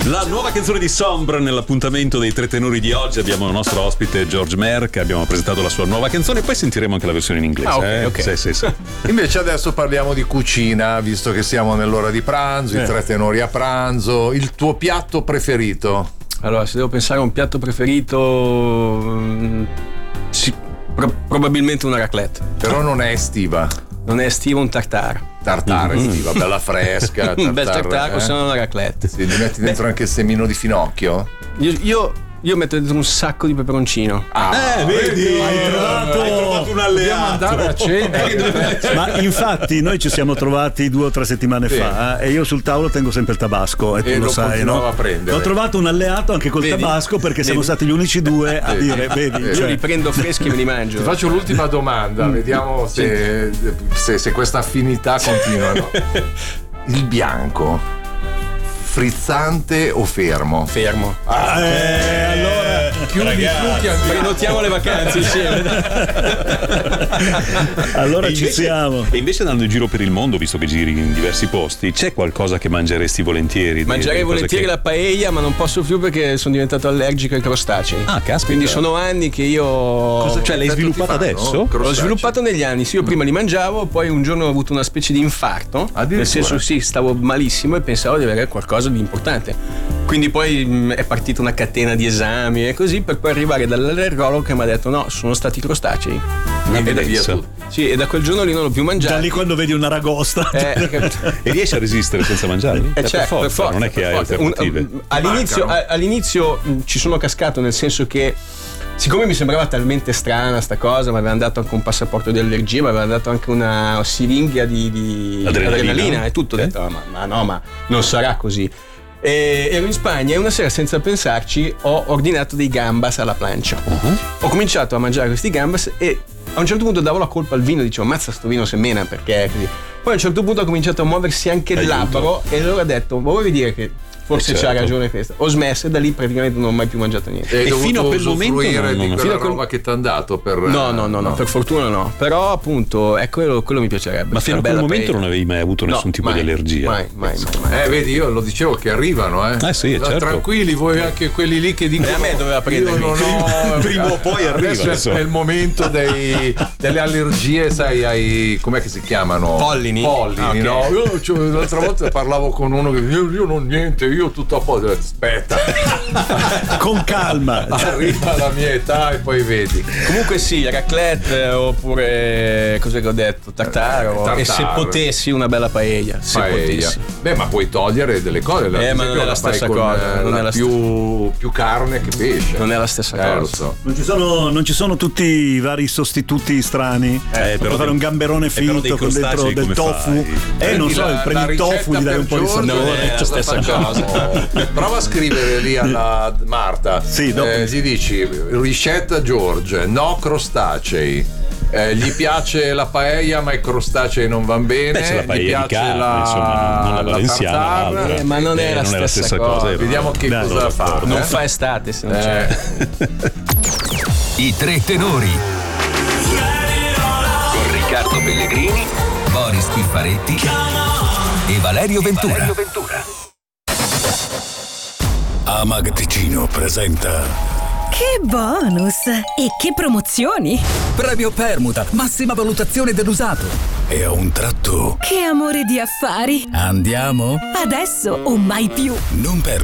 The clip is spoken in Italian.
La nuova canzone di Sombre nell'appuntamento dei tre tenori di oggi. Abbiamo il nostro ospite George Merck, abbiamo presentato la sua nuova canzone, poi sentiremo anche la versione in inglese. Ok. Sì. Invece adesso parliamo di cucina, visto che siamo nell'ora di pranzo, i tre tenori a pranzo. Il tuo piatto preferito? Allora, se devo pensare a un piatto preferito, probabilmente una raclette. Però non è estiva. Non è estiva, un tartare. Tartare estiva, bella fresca. Un bel tartare, se no una raclette. Sì, gli metti dentro anche il semino di finocchio? Io metto dentro un sacco di peperoncino. Vedi? Hai trovato un alleato. Andare a cena. Ma infatti noi ci siamo trovati 2 o 3 settimane fa e io sul tavolo tengo sempre il tabasco e tu lo sai, no? A prendere. Ho trovato un alleato anche col tabasco perché siamo stati gli unici 2 a dire, vedi, Io li prendo freschi e me li mangio. Ti faccio l'ultima domanda, vediamo se questa affinità continua. No? Il bianco, frizzante o fermo? Fermo. allora Chiudi tu, prenotiamo le vacanze insieme. allora ci siamo. E invece andando in giro per il mondo, visto che giri in diversi posti, c'è qualcosa che mangeresti volentieri? Mangerei volentieri la paella, ma non posso più perché sono diventato allergico ai crostacei. Ah, caspita. Quindi sono anni che io... Cioè l'hai sviluppata adesso? L'ho sviluppato negli anni, sì, io prima li mangiavo, poi un giorno ho avuto una specie di infarto. Nel senso, sì, stavo malissimo e pensavo di avere qualcosa di importante. Quindi poi è partita una catena di esami e così, per poi arrivare dall'allergologo che mi ha detto no, sono stati crostacei. Sì, e da quel giorno lì non l'ho più mangiato. Da lì quando vedi un'aragosta E riesci a resistere senza mangiarli? Certo, per forza, non è che hai alternative. All'inizio ci sono cascato, nel senso che siccome mi sembrava talmente strana sta cosa, mi avevano dato anche un passaporto di allergia, mi avevano dato anche una siringa di adrenalina e tutto. Ho detto ma non sarà così. E ero in Spagna e una sera, senza pensarci, ho ordinato dei gambas alla plancia. Ho cominciato a mangiare questi gambas e a un certo punto davo la colpa al vino, dicevo mazza sto vino semena, perché è così. Poi a un certo punto ha cominciato a muoversi anche il labbro e allora ho detto vuoi dire che forse c'ha ragione questa. Ho smesso e da lì praticamente non ho mai più mangiato niente. E fino a quel momento di quella roba che ti hanno dato per... No, per fortuna no. Però appunto quello mi piacerebbe. Ma fino a quel momento non avevi mai avuto nessun tipo di allergia? Mai. Vedi, io lo dicevo che arrivano, sì, certo. Tranquilli, voi anche quelli lì che dicono a me doveva prendere. Prima o poi arriva. Adesso è il momento delle allergie, sai, ai... com'è che si chiamano? Pollini, okay. No? Io l'altra volta parlavo con uno che io non niente, io tutto a posto. Aspetta. Con calma. Arriva la mia età e poi vedi. Comunque sì, raclette oppure cos'è che ho detto? Tartare. E se potessi una bella paella. Se potessi. Beh, ma puoi togliere delle cose. Ma non è la stessa cosa. Non è la più carne che pesce. Non è la stessa cosa. Lo so. Non ci sono tutti i vari sostituti strani per fare un gamberone finto con dentro del tofu. Non so, prendi il tofu, gli dai un po' di sapore. Non è la stessa cosa. Prova a scrivere lì alla Marta. Sì, gli dici ricetta George, no crostacei. Gli piace la paella, ma i crostacei non vanno bene. C'è la paella gli piace di carne, insomma, non la valenziana, ma non è la stessa cosa. Vediamo che cosa fa. Non fa estate se non c'è. I tre tenori con Riccardo Pellegrini, Boris Piffaretti e Valerio Ventura. Amag Ticino presenta Che bonus! E che promozioni! Premio Permuta, massima valutazione dell'usato. E a un tratto Che amore di affari! andiamo? Adesso o mai più! Non perdere